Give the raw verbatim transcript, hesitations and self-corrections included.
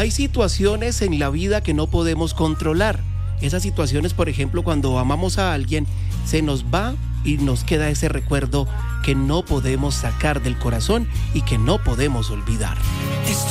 Hay situaciones en la vida que no podemos controlar. Esas situaciones, por ejemplo, cuando amamos a alguien, se nos va y nos queda ese recuerdo que no podemos sacar del corazón y que no podemos olvidar.